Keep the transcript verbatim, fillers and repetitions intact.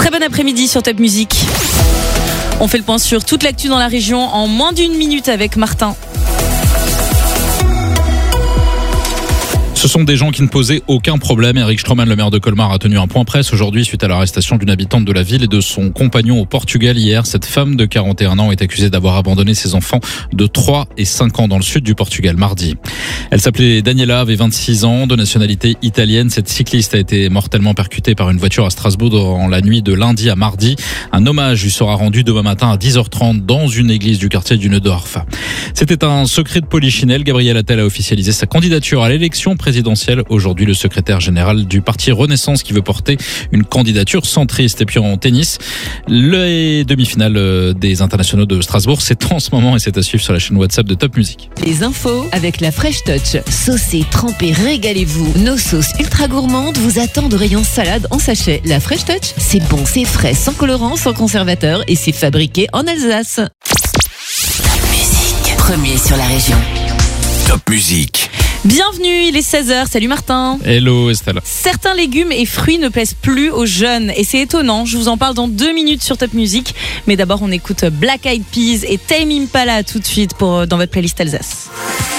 Très bon après-midi sur Top Music. On fait le point sur toute l'actu dans la région en moins d'une minute avec Martin. Ce sont des gens qui ne posaient aucun problème. Eric Stroman, le maire de Colmar, a tenu un point presse aujourd'hui suite à l'arrestation d'une habitante de la ville et de son compagnon au Portugal hier. Cette femme de quarante et un ans est accusée d'avoir abandonné ses enfants de trois et cinq ans dans le sud du Portugal mardi. Elle s'appelait Daniela, avait vingt-six ans, de nationalité italienne. Cette cycliste a été mortellement percutée par une voiture à Strasbourg dans la nuit de lundi à mardi. Un hommage lui sera rendu demain matin à dix heures trente dans une église du quartier du Neudorf. C'était un secret de polichinelle. Gabriel Attal a officialisé sa candidature à l'élection présidentielle. Aujourd'hui, le secrétaire général du parti Renaissance qui veut porter une candidature centriste. Et puis en tennis, les demi-finales des internationaux de Strasbourg, c'est en ce moment et c'est à suivre sur la chaîne WhatsApp de Top Music. Les infos avec la Fresh Touch. Saucez, trempez, régalez-vous. Nos sauces ultra gourmandes vous attendent au rayon salade en sachet. La Fresh Touch, c'est bon, c'est frais, sans colorant, sans conservateur et c'est fabriqué en Alsace. Top Music, premier sur la région. Top Music. Bienvenue, il est seize heures, salut Martin. Hello Estelle. Certains légumes et fruits ne plaisent plus aux jeunes et c'est étonnant, je vous en parle dans deux minutes sur Top Music. Mais d'abord on écoute Black Eyed Peas et Tame Impala tout de suite pour, dans votre playlist Alsace.